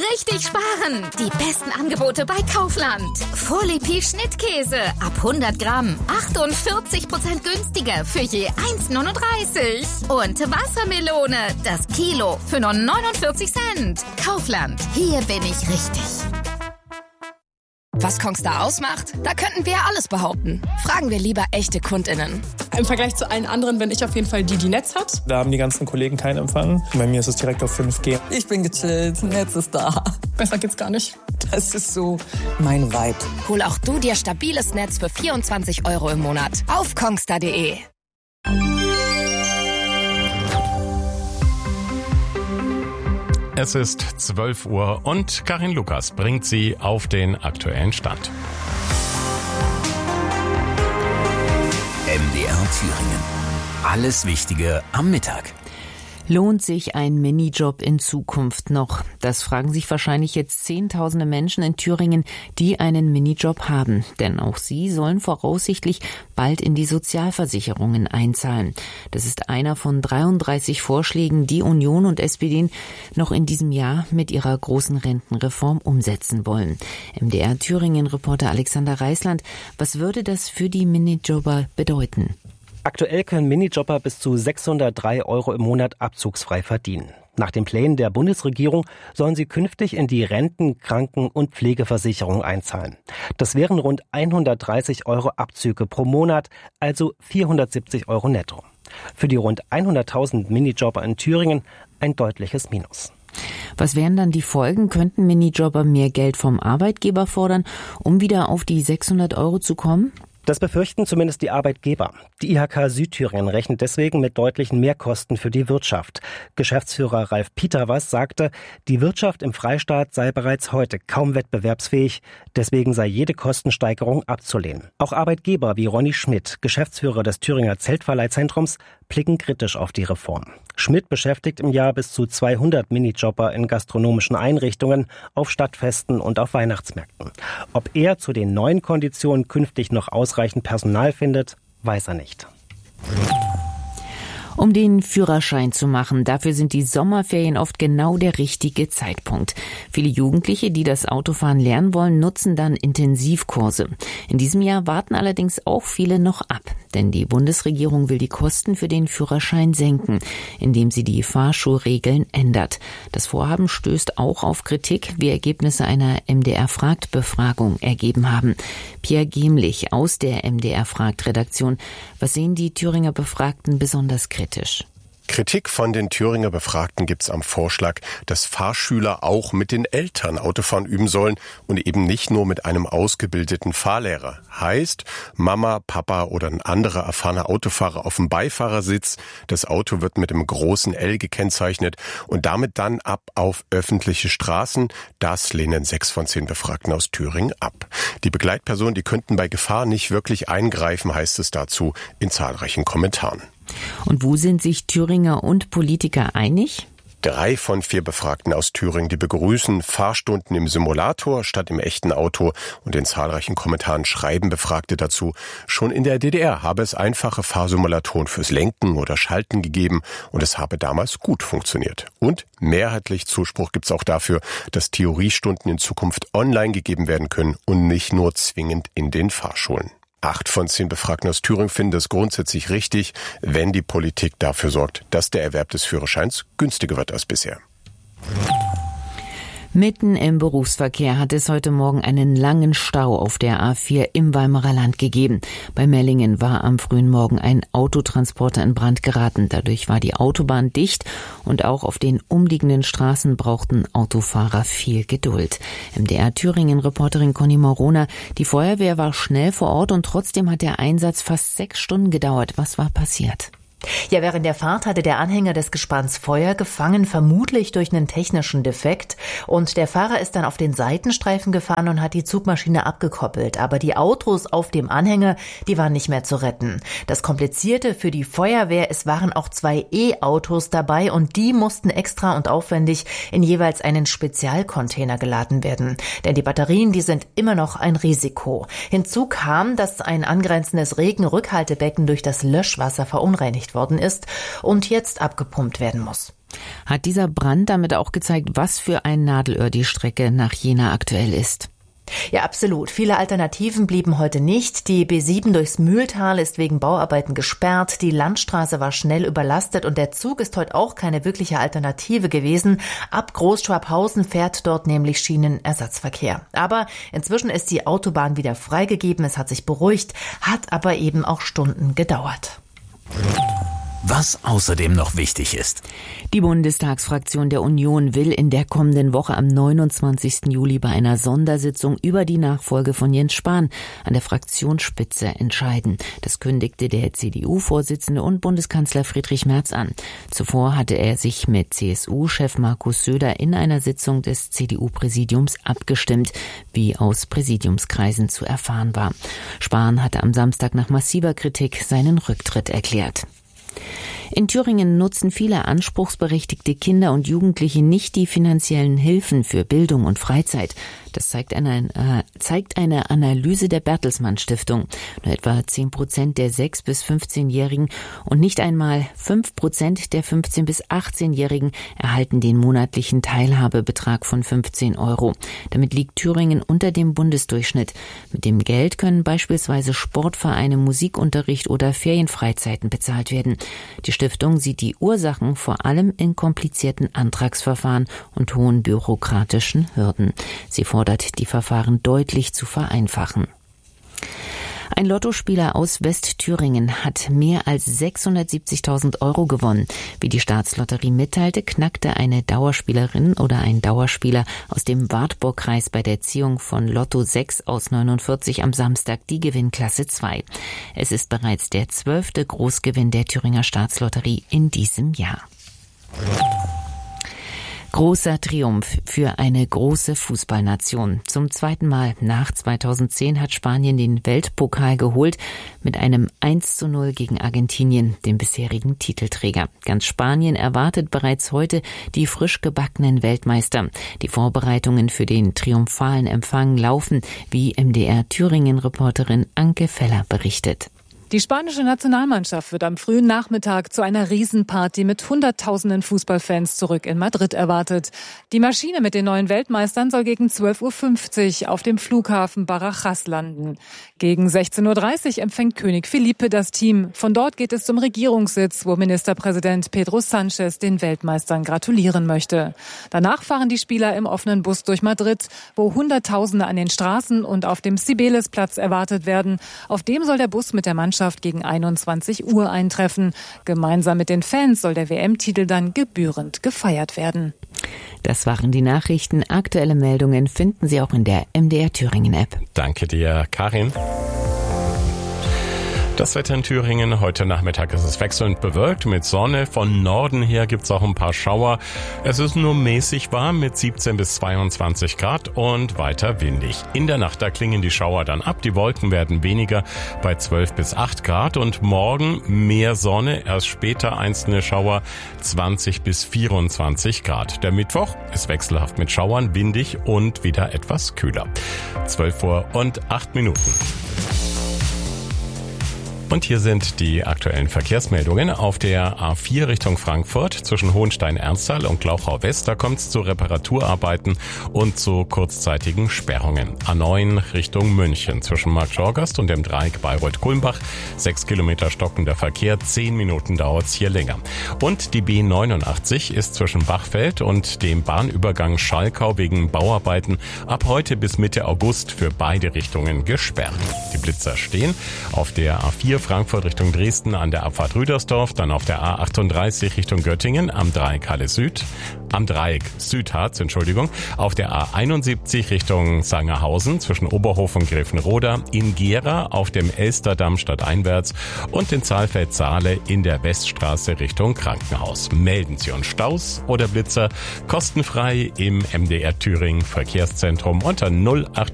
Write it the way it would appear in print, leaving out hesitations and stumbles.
richtig sparen. Die besten Angebote bei Kaufland. Folie Schnittkäse ab 100 Gramm. 48% günstiger für je 1,39. Und Wassermelone, das Kilo für nur 49 Cent. Kaufland, hier bin ich richtig. Was Kongstar ausmacht? Da könnten wir ja alles behaupten. Fragen wir lieber echte KundInnen. Im Vergleich zu allen anderen bin ich auf jeden Fall die Netz hat. Da haben die ganzen Kollegen keinen Empfang. Bei mir ist es direkt auf 5G. Ich bin gechillt, Netz ist da. Besser geht's gar nicht. Das ist so mein Vibe. Hol auch du dir stabiles Netz für 24 € im Monat auf kongstar.de. Es ist 12 Uhr und Karin Lukas bringt Sie auf den aktuellen Stand. MDR Thüringen. Alles Wichtige am Mittag. Lohnt sich ein Minijob in Zukunft noch? Das fragen sich wahrscheinlich jetzt Zehntausende Menschen in Thüringen, die einen Minijob haben. Denn auch sie sollen voraussichtlich bald in die Sozialversicherungen einzahlen. Das ist einer von 33 Vorschlägen, die Union und SPD noch in diesem Jahr mit ihrer großen Rentenreform umsetzen wollen. MDR Thüringen-Reporter Alexander Reisland, was würde das für die Minijobber bedeuten? Aktuell können Minijobber bis zu 603 € im Monat abzugsfrei verdienen. Nach den Plänen der Bundesregierung sollen sie künftig in die Renten-, Kranken- und Pflegeversicherung einzahlen. Das wären rund 130 € Abzüge pro Monat, also 470 € netto. Für die rund 100.000 Minijobber in Thüringen ein deutliches Minus. Was wären dann die Folgen? Könnten Minijobber mehr Geld vom Arbeitgeber fordern, um wieder auf die 600 € zu kommen? Das befürchten zumindest die Arbeitgeber. Die IHK Südthüringen rechnet deswegen mit deutlichen Mehrkosten für die Wirtschaft. Geschäftsführer Ralf Pieterwas sagte, die Wirtschaft im Freistaat sei bereits heute kaum wettbewerbsfähig. Deswegen sei jede Kostensteigerung abzulehnen. Auch Arbeitgeber wie Ronny Schmidt, Geschäftsführer des Thüringer Zeltverleihzentrums, blicken kritisch auf die Reform. Schmidt beschäftigt im Jahr bis zu 200 Minijobber in gastronomischen Einrichtungen, auf Stadtfesten und auf Weihnachtsmärkten. Ob er zu den neuen Konditionen künftig noch ausreichend Personal findet, weiß er nicht. Um den Führerschein zu machen, dafür sind die Sommerferien oft genau der richtige Zeitpunkt. Viele Jugendliche, die das Autofahren lernen wollen, nutzen dann Intensivkurse. In diesem Jahr warten allerdings auch viele noch ab, denn die Bundesregierung will die Kosten für den Führerschein senken, indem sie die Fahrschulregeln ändert. Das Vorhaben stößt auch auf Kritik, wie Ergebnisse einer MDR-Fragt-Befragung ergeben haben. Pierre Gemlich aus der MDR-Fragt-Redaktion. Was sehen die Thüringer Befragten besonders kritisch? Kritik von den Thüringer Befragten gibt's am Vorschlag, dass Fahrschüler auch mit den Eltern Autofahren üben sollen und eben nicht nur mit einem ausgebildeten Fahrlehrer. Heißt, Mama, Papa oder ein anderer erfahrener Autofahrer auf dem Beifahrersitz. Das Auto wird mit einem großen L gekennzeichnet und damit dann ab auf öffentliche Straßen. Das lehnen 6 von 10 Befragten aus Thüringen ab. Die Begleitpersonen, die könnten bei Gefahr nicht wirklich eingreifen, heißt es dazu in zahlreichen Kommentaren. Und wo sind sich Thüringer und Politiker einig? 3 von 4 Befragten aus Thüringen, die begrüßen Fahrstunden im Simulator statt im echten Auto. Und in zahlreichen Kommentaren schreiben Befragte dazu, schon in der DDR habe es einfache Fahrsimulatoren fürs Lenken oder Schalten gegeben und es habe damals gut funktioniert. Und mehrheitlich Zuspruch gibt es auch dafür, dass Theoriestunden in Zukunft online gegeben werden können und nicht nur zwingend in den Fahrschulen. 8 von 10 Befragten aus Thüringen finden es grundsätzlich richtig, wenn die Politik dafür sorgt, dass der Erwerb des Führerscheins günstiger wird als bisher. Mitten im Berufsverkehr hat es heute Morgen einen langen Stau auf der A4 im Weimarer Land gegeben. Bei Mellingen war am frühen Morgen ein Autotransporter in Brand geraten. Dadurch war die Autobahn dicht und auch auf den umliegenden Straßen brauchten Autofahrer viel Geduld. MDR Thüringen-Reporterin Conny Morona, die Feuerwehr war schnell vor Ort und trotzdem hat der Einsatz fast 6 Stunden gedauert. Was war passiert? Ja, während der Fahrt hatte der Anhänger des Gespanns Feuer gefangen, vermutlich durch einen technischen Defekt. Und der Fahrer ist dann auf den Seitenstreifen gefahren und hat die Zugmaschine abgekoppelt. Aber die Autos auf dem Anhänger, die waren nicht mehr zu retten. Das Komplizierte für die Feuerwehr, es waren auch 2 E-Autos dabei und die mussten extra und aufwendig in jeweils einen Spezialcontainer geladen werden. Denn die Batterien, die sind immer noch ein Risiko. Hinzu kam, dass ein angrenzendes Regenrückhaltebecken durch das Löschwasser verunreinigt verunreinigt worden ist und jetzt abgepumpt werden muss. Hat dieser Brand damit auch gezeigt, was für ein Nadelöhr die Strecke nach Jena aktuell ist? Ja, absolut. Viele Alternativen blieben heute nicht. Die B7 durchs Mühltal ist wegen Bauarbeiten gesperrt. Die Landstraße war schnell überlastet und der Zug ist heute auch keine wirkliche Alternative gewesen. Ab Großschwabhausen fährt dort nämlich Schienenersatzverkehr. Aber inzwischen ist die Autobahn wieder freigegeben. Es hat sich beruhigt, hat aber eben auch Stunden gedauert. Was außerdem noch wichtig ist. Die Bundestagsfraktion der Union will in der kommenden Woche am 29. Juli bei einer Sondersitzung über die Nachfolge von Jens Spahn an der Fraktionsspitze entscheiden. Das kündigte der CDU-Vorsitzende und Bundeskanzler Friedrich Merz an. Zuvor hatte er sich mit CSU-Chef Markus Söder in einer Sitzung des CDU-Präsidiums abgestimmt, wie aus Präsidiumskreisen zu erfahren war. Spahn hatte am Samstag nach massiver Kritik seinen Rücktritt erklärt. In Thüringen nutzen viele anspruchsberechtigte Kinder und Jugendliche nicht die finanziellen Hilfen für Bildung und Freizeit. Das zeigt eine Analyse der Bertelsmann Stiftung. Nur etwa 10% der 6- bis 15-Jährigen und nicht einmal 5% der 15- bis 18-Jährigen erhalten den monatlichen Teilhabebetrag von 15 €. Damit liegt Thüringen unter dem Bundesdurchschnitt. Mit dem Geld können beispielsweise Sportvereine, Musikunterricht oder Ferienfreizeiten bezahlt werden. Die Stiftung sieht die Ursachen vor allem in komplizierten Antragsverfahren und hohen bürokratischen Hürden. Sie fordert, die Verfahren deutlich zu vereinfachen. Ein Lottospieler aus Westthüringen hat mehr als 670.000 € gewonnen. Wie die Staatslotterie mitteilte, knackte eine Dauerspielerin oder ein Dauerspieler aus dem Wartburgkreis bei der Ziehung von Lotto 6 aus 49 am Samstag die Gewinnklasse 2. Es ist bereits der 12. Großgewinn der Thüringer Staatslotterie in diesem Jahr. Großer Triumph für eine große Fußballnation. Zum zweiten Mal nach 2010 hat Spanien den Weltpokal geholt mit einem 1:0 gegen Argentinien, dem bisherigen Titelträger. Ganz Spanien erwartet bereits heute die frisch gebackenen Weltmeister. Die Vorbereitungen für den triumphalen Empfang laufen, wie MDR-Thüringen-Reporterin Anke Feller berichtet. Die spanische Nationalmannschaft wird am frühen Nachmittag zu einer Riesenparty mit Hunderttausenden Fußballfans zurück in Madrid erwartet. Die Maschine mit den neuen Weltmeistern soll gegen 12:50 Uhr auf dem Flughafen Barajas landen. Gegen 16:30 Uhr empfängt König Felipe das Team. Von dort geht es zum Regierungssitz, wo Ministerpräsident Pedro Sánchez den Weltmeistern gratulieren möchte. Danach fahren die Spieler im offenen Bus durch Madrid, wo Hunderttausende an den Straßen und auf dem Cibeles-Platz erwartet werden. Auf dem soll der Bus mit der Mannschaft gegen 21 Uhr eintreffen. Gemeinsam mit den Fans soll der WM-Titel dann gebührend gefeiert werden. Das waren die Nachrichten. Aktuelle Meldungen finden Sie auch in der MDR Thüringen App. Danke dir, Karin. Das Wetter in Thüringen. Heute Nachmittag ist es wechselnd bewölkt mit Sonne. Von Norden her gibt's auch ein paar Schauer. Es ist nur mäßig warm mit 17 bis 22 Grad und weiter windig. In der Nacht, da klingen die Schauer dann ab. Die Wolken werden weniger bei 12 bis 8 Grad und morgen mehr Sonne. Erst später einzelne Schauer 20 bis 24 Grad. Der Mittwoch ist wechselhaft mit Schauern, windig und wieder etwas kühler. 12:08 Uhr. Und hier sind die aktuellen Verkehrsmeldungen. Auf der A4 Richtung Frankfurt zwischen Hohenstein-Ernsthal und Glauchau-West, da kommt es zu Reparaturarbeiten und zu kurzzeitigen Sperrungen. A9 Richtung München zwischen Marktschorgast und dem Dreieck Bayreuth-Kulmbach. 6 Kilometer stockender Verkehr, 10 Minuten dauert es hier länger. Und die B89 ist zwischen Bachfeld und dem Bahnübergang Schalkau wegen Bauarbeiten ab heute bis Mitte August für beide Richtungen gesperrt. Die Blitzer stehen auf der A4 Frankfurt Richtung Dresden an der Abfahrt Rüdersdorf, dann auf der A38 Richtung Göttingen am Dreieck Südharz, auf der A71 Richtung Sangerhausen zwischen Oberhof und Gräfenroda, in Gera auf dem Elsterdamm stadteinwärts und in Saalfeld-Saale in der Weststraße Richtung Krankenhaus. Melden Sie uns Staus oder Blitzer kostenfrei im MDR Thüringen Verkehrszentrum unter 08